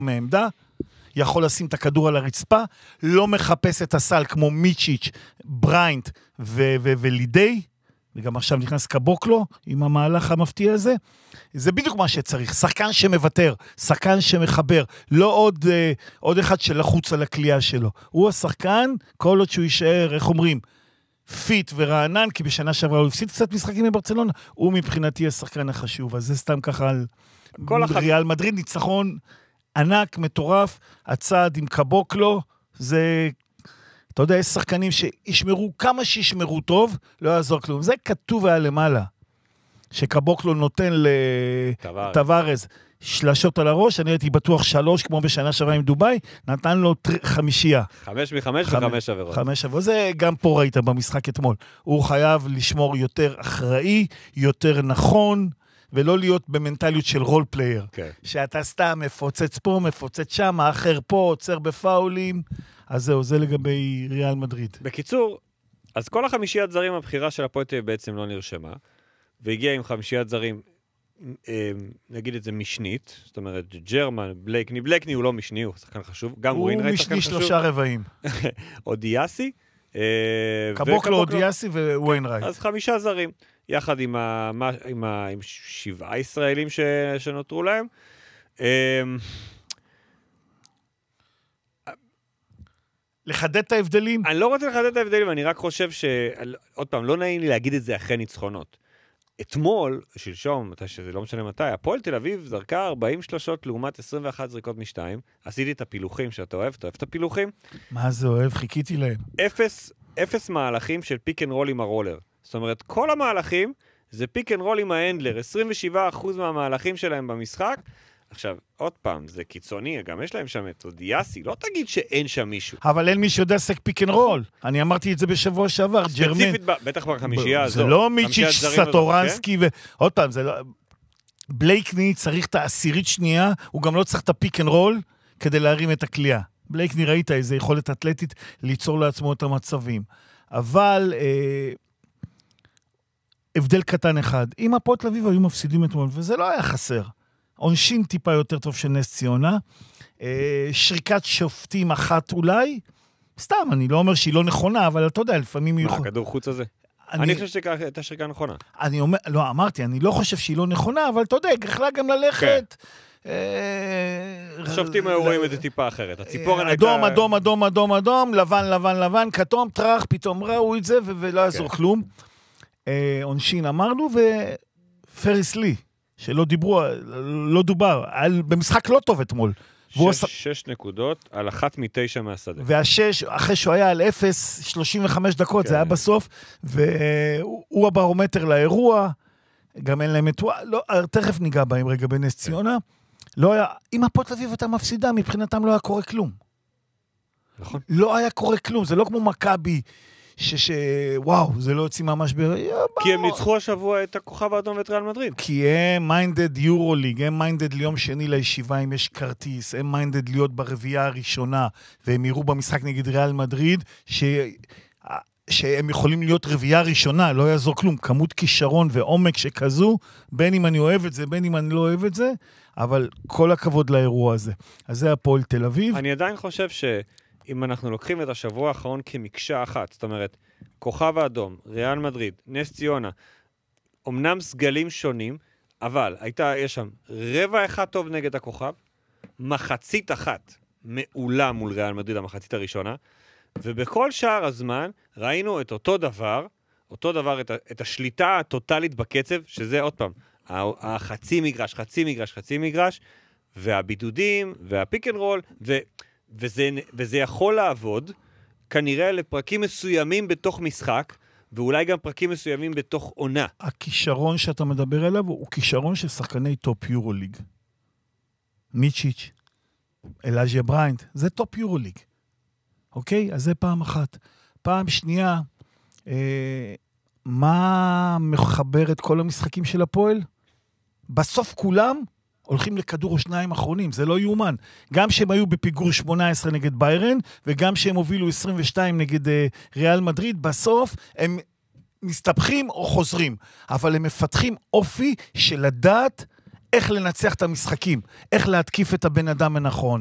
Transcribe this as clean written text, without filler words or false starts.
מעמדה, יכול לשים את הכדור על הרצפה, לא מחפש את הסל כמו מיצ'יץ', בריינט ולידי, וגם עכשיו נכנס קבוקלו עם המהלך המפתיע הזה. זה בדיוק מה שצריך, שחקן שמוותר, שחקן שמחבר, לא עוד אחד שלחוץ על הקליעה שלו. הוא השחקן, כל עוד שהוא יישאר, איך אומרים, פיט ורענן, כי בשנה שעברה הוא הפסיד קצת משחקים בברצלונה, הוא מבחינתי השחקן החשוב, אז זה סתם ככה על ריאל מדריד, ניצחון ענק, מטורף, הצעד עם קבוקלו, זה, אתה יודע, יש שחקנים שישמרו, כמה שישמרו טוב, לא יעזור כלום. זה כתוב היה למעלה, שקבוקלו נותן לטווארז שלשות על הראש, אני הייתי בטוח 3, כמו בשנה שעברה עם דוביי, נתן לו 5. 5 מ-5 ו5 עבירות. 5 עבירות, זה גם פה ראית במשחק אתמול. הוא חייב לשמור יותר אחראי, יותר נכון, ולא להיות במנטליות של רול פלייר. שאתה סתם מפוצץ פה, מפוצץ שם, האחר פה, עוצר בפאולים. אז זהו, זה לגבי ריאל מדריד. בקיצור, אז כל החמישיית זרים, הבחירה של הפועל תל אביב בעצם לא נרשמה, והגיע עם חמישיית זרים, נגיד את זה משנית, זאת אומרת, ג'רמן, בלייקני הוא לא משני, הוא שחקן חשוב, גם ווינרייט שחקן חשוב. הוא משני 3 רבעים. אודיאסי. קבוקלו, אודיאסי ווינרייט. אז 5 זרים. יחד עם 7 ישראלים שנותרו להם. לחדד את ההבדלים? אני לא רוצה לחדד את ההבדלים, אני רק חושב עוד פעם, לא נעים לי להגיד את זה אחרי ניצחונות. אתמול, שלשום, שזה לא משנה מתי, הפועל תל אביב זרקה 40 שלשות לעומת 21 זריקות משתיים. עשיתי את הפילוחים שאתה אוהב, אתה אוהב את הפילוחים? מה זה אוהב? חיכיתי להם. 0 מהלכים של פיק אנד רול עם הרולר. זאת אומרת, כל המהלכים זה פיק אנד רול עם האנדלר, 27% מהמהלכים שלהם במשחק. עכשיו, עוד פעם, זה קיצוני, גם יש להם שם את אודיאסי, לא תגיד שאין שם מישהו. אבל אין מי שיודע סק פיק אנד רול. אני אמרתי את זה בשבוע שעבר, ג'רמן. ספציפית, בטח בחמישייה הזו. זה לא מיצ'יץ' סטורנסקי, ועוד פעם, זה לא... בלייקני צריך את העשירית שנייה, הוא גם לא צריך את הפיק אנד רול כדי להרים את הקליעה. בלייקני ראית איזה יכולת אתלטית ליצור לעצמו את המצבים. אבל... הבדל קטן אחד. אם הפועל תל אביב היו מפסידים אתמול, וזה לא היה חסר. עונשין טיפה יותר טוב של נס ציונה. שריקת שופטים אחת אולי. סתם, אני לא אומר שהיא לא נכונה, אבל אתה יודע, לפעמים... מה, הכדור חוץ הזה? אני חושב שהייתה שריקה נכונה. אני אומר, לא, אמרתי, אני לא חושב שהיא לא נכונה, אבל אתה יודע, יכלה גם ללכת... שופטים היו רואים את זה טיפה אחרת. הציפורן הייתה... אדום, לבן, כתום, טרח, פתאום ראו את זה, ולא יעזור כלום. עונשין אמרנו, ופריס לי, שלא דובר, במשחק לא טוב אתמול. 6 נקודות על 1 מ-9 מהשדה. והשש, אחרי שהוא היה על 35 דקות, זה היה בסוף, והוא הברומטר לאירוע, גם אין להם את... תכף ניגע בהם רגע בנס ציונה. אם הפועל תל אביב הייתה מפסידה, מבחינתם לא היה קורה כלום. נכון. לא היה קורה כלום, זה לא כמו מכבי, וואו, זה לא יוצאים ממש כי הם ניצחו השבוע את הכוכב האדום ואת ריאל מדריד. כי הם מיינדד יורוליג, הם מיינדד ליום שני לישיבה אם יש כרטיס, הם מיינדד להיות ברביעייה הראשונה, והם יראו במשחק נגד ריאל מדריד, שהם יכולים להיות רביעייה ראשונה, לא יעזור כלום, כמות כישרון ועומק שכזו, בין אם אני אוהב את זה, בין אם אני לא אוהב את זה, אבל כל הכבוד לאירוע הזה. אז זה הפועל תל אביב. אני עדיין חושב אם אנחנו לוקחים את השבוע האחרון כמקשה אחת, זאת אומרת, כוכב האדום, ריאל מדריד, נס ציונה, אמנם סגלים שונים, אבל יש שם רבע אחד טוב נגד הכוכב, מחצית אחת מעולה מול ריאל מדריד, המחצית הראשונה, ובכל שער הזמן ראינו את אותו דבר, את השליטה הטוטלית בקצב, שזה עוד פעם, החצי מגרש, והבידודים, והפיק אנד רול, וזה יכול לעבוד, כנראה לפרקים מסוימים בתוך משחק, ואולי גם פרקים מסוימים בתוך עונה. הכישרון שאתה מדבר עליו, הוא כישרון של שחקני טופ יורוליג. מיצ'יץ', אלאז'ה בריינט, זה טופ יורוליג. אוקיי? אז זה פעם אחת. פעם שנייה, מה מחבר את כל המשחקים של הפועל? בסוף כולם הולכים לכדור או שניים אחרונים, זה לא יאומן. גם שהם היו בפיגור 18 נגד ביירן, וגם שהם הובילו 22 נגד ריאל מדריד, בסוף הם מסתבכים או חוזרים. אבל הם מפתחים אופי של לדעת איך לנצח את המשחקים, איך להתקיף את הבן אדם הנכון,